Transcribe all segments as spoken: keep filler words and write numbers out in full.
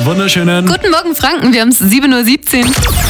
Einen wunderschönen Guten Morgen, Franken. Wir haben es sieben Uhr siebzehn.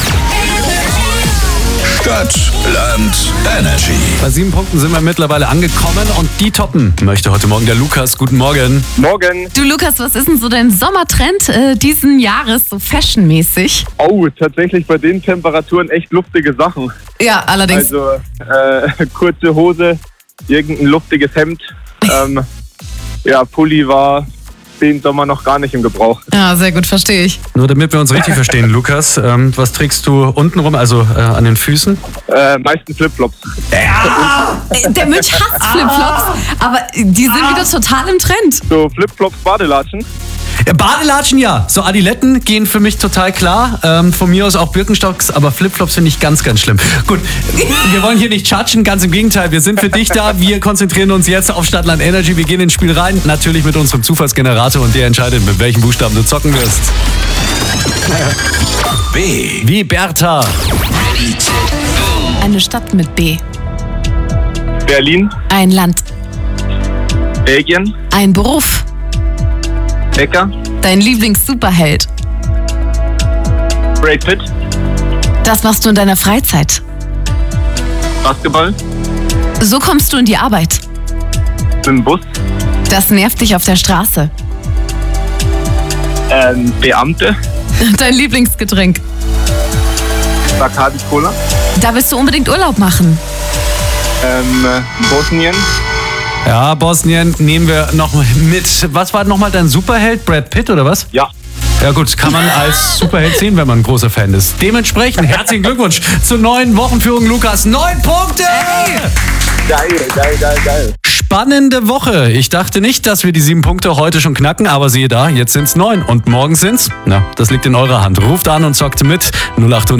Stadt, Land, Energy. Bei sieben Punkten sind wir mittlerweile angekommen und die toppen möchte heute Morgen der Lukas. Guten Morgen. Morgen. Du, Lukas, was ist denn so dein Sommertrend äh, diesen Jahres, so fashionmäßig? Oh, tatsächlich bei den Temperaturen echt luftige Sachen. Ja, allerdings. Also äh, kurze Hose, irgendein luftiges Hemd. Ähm, ja, Pulli war den Sommer noch gar nicht im Gebrauch. Ja, sehr gut, verstehe ich. Nur damit wir uns richtig verstehen, Lukas, ähm, was trägst du unten rum, also äh, an den Füßen? Äh, meistens Flipflops. Der Mensch hasst Flipflops, aber die sind wieder total im Trend. So Flipflops, Badelatschen. Ja, Badelatschen ja, so Adiletten gehen für mich total klar. Ähm, von mir aus auch Birkenstocks, aber Flipflops finde ich ganz, ganz schlimm. Gut, wir wollen hier nicht judgen, ganz im Gegenteil. Wir sind für dich da. Wir konzentrieren uns jetzt auf Stadtland Energy. Wir gehen ins Spiel rein, natürlich mit unserem Zufallsgenerator und der entscheidet, mit welchen Buchstaben du zocken wirst. B. Wie Bertha. Eine Stadt mit B. Berlin, Ein Land. Belgien, Ein Beruf. Bäcker, Dein Lieblings-Superheld. Brad Pitt, Das machst du in deiner Freizeit. Basketball, So kommst du in die Arbeit. mit dem Bus, Das nervt dich auf der Straße. ähm, Beamte, Dein Lieblingsgetränk. Bacardi Cola, Da willst du unbedingt Urlaub machen. ähm, Bosnien, Ja, Bosnien nehmen wir noch mit. Was war nochmal dein Superheld? Brad Pitt oder was? ja. Ja gut, kann man als Superheld sehen, wenn man ein großer Fan ist. Dementsprechend herzlichen Glückwunsch zur neuen Wochenführung, Lukas. Neun Punkte! Geil, geil, geil, geil. Spannende Woche. Ich dachte nicht, dass wir die sieben Punkte heute schon knacken, aber siehe da, jetzt sind's neun und morgen sind's, na, das liegt in eurer Hand. Ruft an und zockt mit null acht hundert